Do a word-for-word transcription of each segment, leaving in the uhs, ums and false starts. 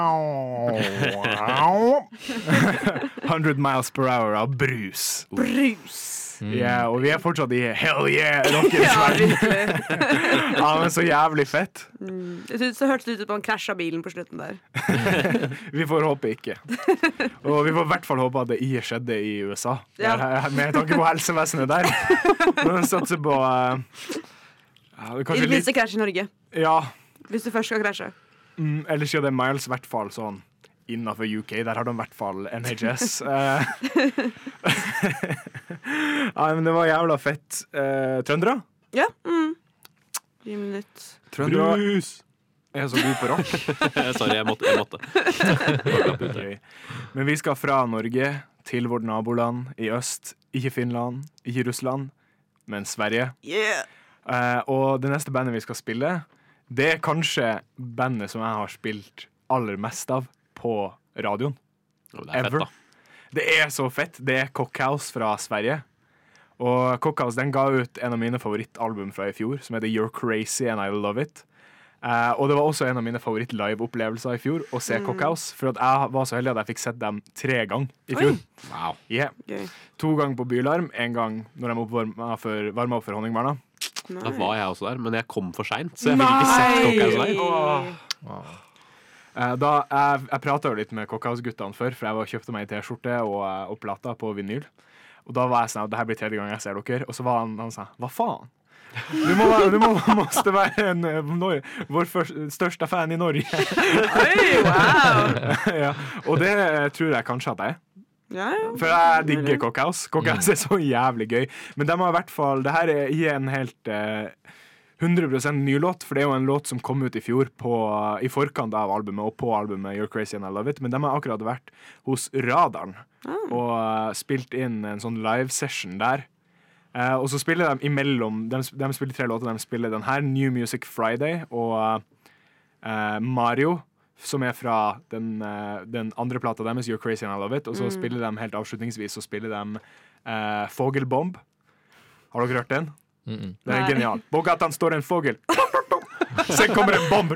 hundred miles per hour av brus. Brus. Mm. Yeah, og vi er fortsatt i hell yeah, rockens verden. Ja, men så jævlig fett. Mm. Det så hørtes det ut som han krasja bilen på slutten der. Vi får håpe ikke. Og vi får i hvert fall håpe at det ikke skjedde i U S A. Ja. Der, med tanke på helsevesenet der. Men satser på uh, ja, I det minste krasj i Norge. Ja. Hvis du først skal krasje. Mm, ellers er det miles i hvert fall sånn innenfor U K, der har de i hvert fall N H S. Ja, men det var jævla fett. Uh, Trøndere? Ja. Mm. Rimelig. Trøndere. Brus! Jeg er så god på rock. Sorry, jeg måtte. Jeg måtte. Okay. Men vi skal fra Norge til vårt naboland i øst. Ikke Finland, ikke Russland, men Sverige. Yeah. Uh, og det neste bandet vi skal spille, det er kanskje bandet som jeg har spilt aller mest av på radioen. Oh, det er Ever. fett, da. Det er så fett. Det er Cockhouse fra Sverige. Og Cockhouse, den ga ut en av mine favorittalbum fra i fjor, som heter You're Crazy and I Love It. Uh, og det var også en av mine favoritt-live-opplevelser i fjor, å se mm. Cockhouse. For at jeg var så heldig at jeg fikk sett dem tre ganger i fjor. Wow. Yeah. Okay. To ganger på Bylarm, en gang når de varma for, varma opp for Honningbarna. Da var jeg også der, men jeg kom for sent, så jeg fikk ikke sett Cockhouse der. Åh. Åh. Da, jeg jeg pratet jo litt med Cockhouse-guttene før, for jeg var kjøpte meg en t-skjorte og, og plata på vinyl. Og da var jeg sånn, det her blir tredje gang jeg ser dere. Og så var han, han sa, hva faen? Du må, du må måste være en, vår først, største fan i Norge. Hey, wow. Ja, og det tror jeg kanskje at jeg er. Ja, ja. For jeg digger Cockhouse. Cockhouse er så jævlig gøy. Men de har i hvert fall, det her er ikke en helt eh, hundre prosent ny låt, for det er jo en låt som kom ut i fjor på, i forkant av albumet og på albumet You're Crazy and I Love It, men de har akkurat vært hos Radaren ah. og uh, spilt inn en sånn live session der. Uh, og så spiller de imellom, de, de spiller tre låter, de spiller den her, New Music Friday og uh, Mario, som er fra den, uh, den andre plata deres, You're Crazy and I Love It, og så mm. spiller de helt avslutningsvis, så spiller de uh, Fogelbomb. Har dere hørt den? Mm -mm. Det er genial. På gatan står en fågel. Så kommer en bomb.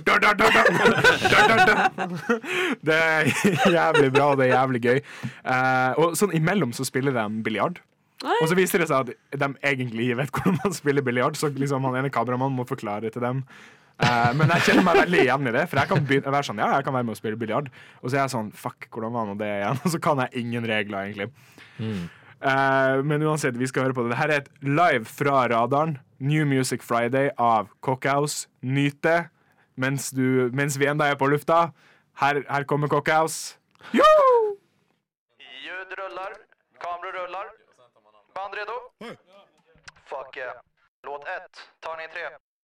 Det er jævlig bra, og det er jævlig gøy. Uh, og sånn imellom så spiller de biljard. Og så viser det seg at de egentlig vet hvordan man spiller biljard, så liksom han ene kameramannen må forklare til dem. Uh, men jeg kjenner meg veldig igjen i det, for jeg kan begynne, være sånn, ja, jeg kan være med å spille biljard. Og så er jeg sånn, fuck, hvordan var nå det igjen? Og så kan jeg ingen regler, egentlig. Mm. Uh, men uansett, vi skal høre på det. Dette er et live fra Radaren, New Music Friday av Cockhouse. Nyt det mens, du, mens vi enda er på lufta. Her, her kommer Cockhouse. Jo! Ljud rullar, kamera rullar. Band redo? Fuck yeah. Låt ett, tagning tre.